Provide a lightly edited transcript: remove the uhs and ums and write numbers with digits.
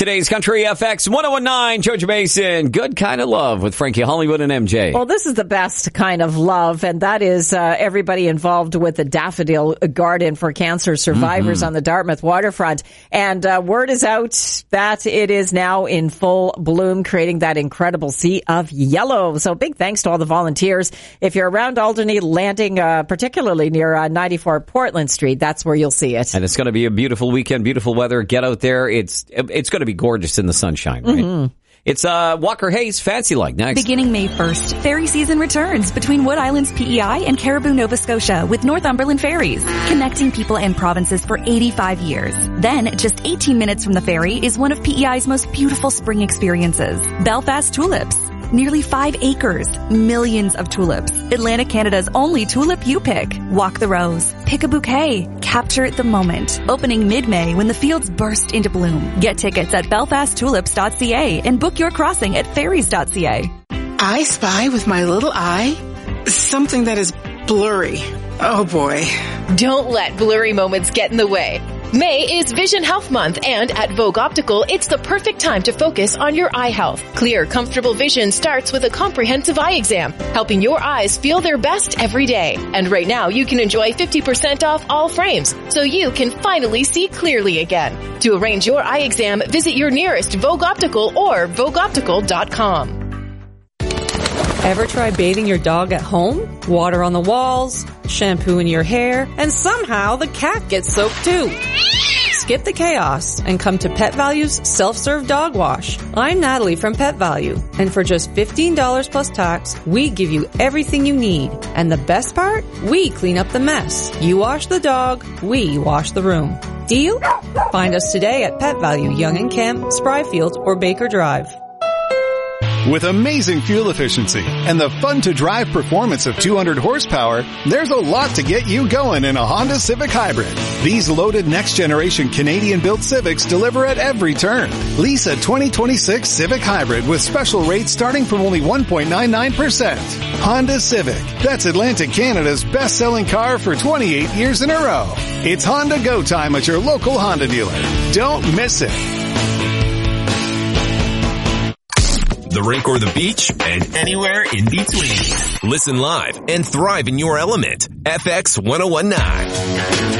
Today's Country FX 1019, Georgia Mason, Good Kind of Love with Frankie Hollywood and MJ. Well, this is the best kind of love, and that is everybody involved with the Daffodil Garden for Cancer Survivors on the Dartmouth waterfront. And word is out that it is now in full bloom, creating that incredible sea of yellow. So big thanks to all the volunteers. If you're around Alderney, landing particularly near 94 Portland Street, that's where you'll see it. And it's going to be a beautiful weekend, beautiful weather. Get out there. It's going to be gorgeous in the sunshine, right? It's Walker Hayes, Fancy Like, next. Beginning May 1st, ferry season returns between Wood Island's PEI and Caribou, Nova Scotia with Northumberland Ferries, connecting people and provinces for 85 years. Then, just 18 minutes from the ferry is one of PEI's most beautiful spring experiences, Belfast Tulips. Nearly 5 acres, millions of tulips. Atlantic Canada's only tulip you pick. Walk the rows, pick a bouquet, capture the moment. Opening mid-May when the fields burst into bloom. Get tickets at belfasttulips.ca and book your crossing at ferries.ca. I spy with my little eye something that is blurry. Oh boy. Don't let blurry moments get in the way. May is Vision Health Month, and at Vogue Optical, it's the perfect time to focus on your eye health. Clear, comfortable vision starts with a comprehensive eye exam, helping your eyes feel their best every day. And right now, you can enjoy 50% off all frames, so you can finally see clearly again. To arrange your eye exam, visit your nearest Vogue Optical or VogueOptical.com. Ever try bathing your dog at home? Water on the walls, shampoo in your hair, and somehow the cat gets soaked too. Skip the chaos and come to Pet Value's self-serve dog wash. I'm Natalie from Pet Value, and for just $15 plus tax, we give you everything you need. And the best part? We clean up the mess. You wash the dog, we wash the room. Deal? Find us today at Pet Value, Young and Kemp, Spryfield, or Baker Drive. With amazing fuel efficiency and the fun-to-drive performance of 200 horsepower, there's a lot to get you going in a Honda Civic Hybrid. These loaded next-generation Canadian-built Civics deliver at every turn. Lease a 2026 Civic Hybrid with special rates starting from only 1.99%. Honda Civic. That's Atlantic Canada's best-selling car for 28 years in a row. It's Honda Go time at your local Honda dealer. Don't miss it. The rink or the beach, and anywhere in between. Listen live and thrive in your element. FX 1019.